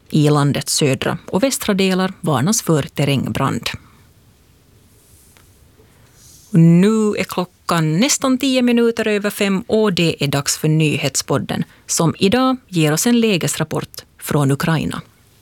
I landets södra och västra delar varnas för terrängbrand. Nu är klockan nästan 10 minuter över 5 och det är dags för nyhetspodden som idag ger oss en lägesrapport från Ukraina.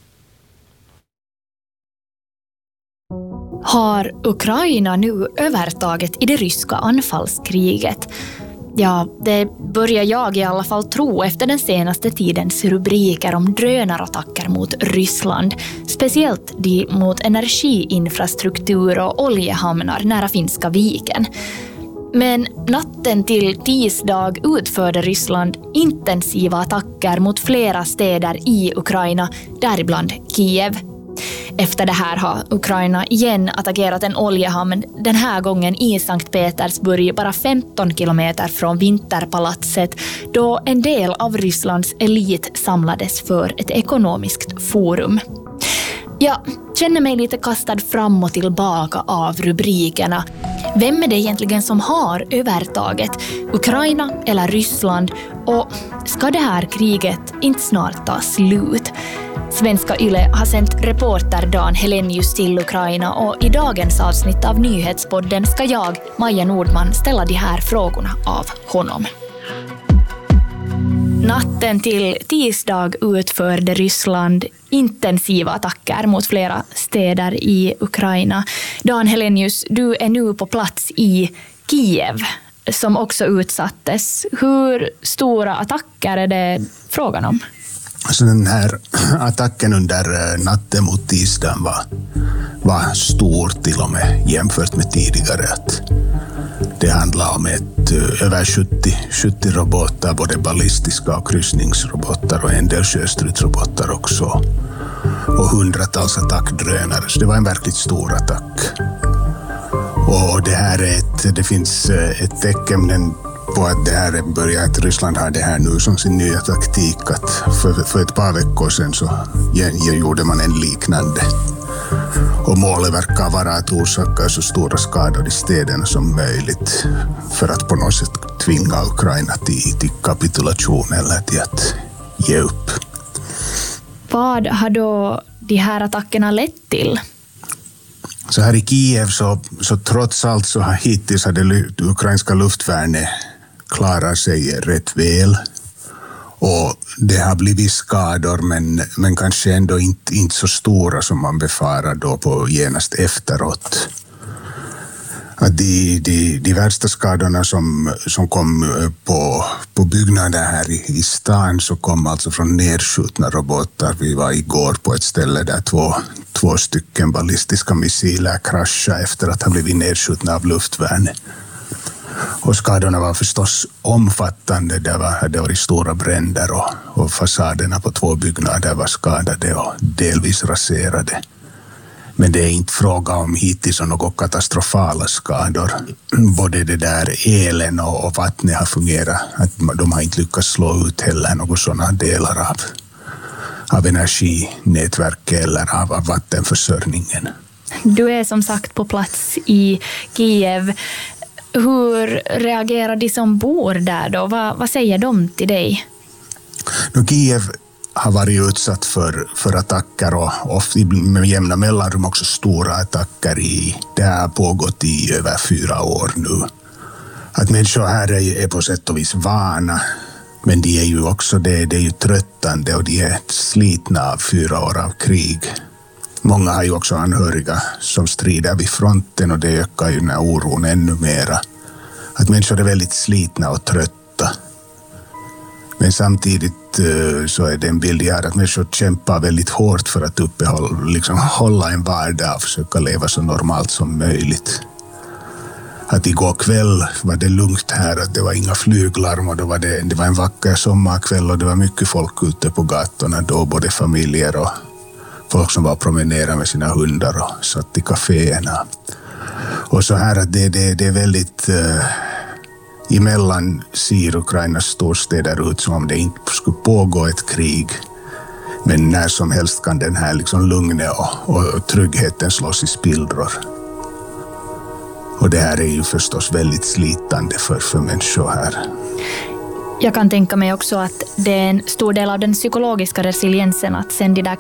Har Ukraina nu övertaget i det ryska anfallskriget? Ja, det börjar jag i alla fall tro efter den senaste tidens rubriker om drönarattacker mot Ryssland. Speciellt de mot energiinfrastruktur och oljehamnar nära Finska viken. Men natten till tisdag utförde Ryssland intensiva attacker mot flera städer i Ukraina, däribland Kiev. Efter det här har Ukraina igen attackerat en oljehamn, den här gången i Sankt Petersburg, bara 15 kilometer från Vinterpalatset, då en del av Rysslands elit samlades för ett ekonomiskt forum. Jag känner mig lite kastad fram och tillbaka av rubrikerna. Vem är det egentligen som har övertaget? Ukraina eller Ryssland? Och ska det här kriget inte snart ta slut? Svenska Yle har sänt reporter Dan Helenius till Ukraina och i dagens avsnitt av Nyhetspodden ska jag, Maja Nordman, ställa de här frågorna av honom. Natten till tisdag utförde Ryssland intensiva attacker mot flera städer i Ukraina. Dan Helenius, du är nu på plats i Kiev som också utsattes. Hur stora attacker är det frågan om? Så den här attacken under natten mot tisdagen var stor till och med jämfört med tidigare. Att det handlar om över 70 robotar, både ballistiska och kryssningsrobotar och en del sjöstridsrobotar också. Och hundratals attackdrönare, så det var en verkligt stor attack. Och det finns ett tecken på att det här börjar, att Ryssland har det här nu som sin nya taktik, att för ett par veckor sedan så gjorde man en liknande. Och målet verkar vara att orsaka så stora skador i städerna som möjligt för att på något sätt tvinga Ukraina till kapitulation eller till att ge upp. Vad har då de här attackerna lett till? Så här i Kiev så trots allt så har hittills det ukrainska luftvärnet klarat sig rätt väl. Och det har blivit skador men kanske ändå inte så stora som man befarar då på genast efteråt. Att de värsta skadorna som kom på byggnader här i stan så kom alltså från nedskjutna robotar. Vi var igår på ett ställe där två stycken ballistiska missiler kraschade efter att ha blivit nedskjutna av luftvärnet. Och skadorna var förstås omfattande. Det var stora bränder och fasaderna på 2 byggnader var skadade och delvis raserade. Men det är inte fråga om hittills om några katastrofala skador. Både det där elen och vattnet har fungerat. Att de har inte lyckats slå ut heller några sådana delar av energinätverket eller av vattenförsörjningen. Du är som sagt på plats i Kiev. Hur reagerar de som bor där då? Vad säger de till dig? Kiev har varit utsatt för attacker och med jämna mellanrum också stora attacker. Det har pågått i över 4 år nu. Att människor här är på sätt och vis vana, men de är ju också det är ju tröttande och de är slitna av 4 år av krig. Många har ju också anhöriga som strider vid fronten och det ökar ju den här oron ännu mera. Att människor är väldigt slitna och trötta. Men samtidigt så är det en bild jag har att människor kämpar väldigt hårt för att hålla en vardag och försöka leva så normalt som möjligt. Att igår kväll var det lugnt här, att det var inga flyglarm och det var en vacker sommarkväll och det var mycket folk ute på gatorna då, både familjer och folk som var promenerade med sina hundar och satt i kaféerna. Och så här att det är väldigt emellan ser Ukrainas storstäder ut som om det inte skulle pågå ett krig. Men när som helst kan den här lugnet och tryggheten slås i spillror. Och det här är ju förstås väldigt slitande för människor här. Jag kan tänka mig också att det är en stor del av den psykologiska resiliensen att sen de där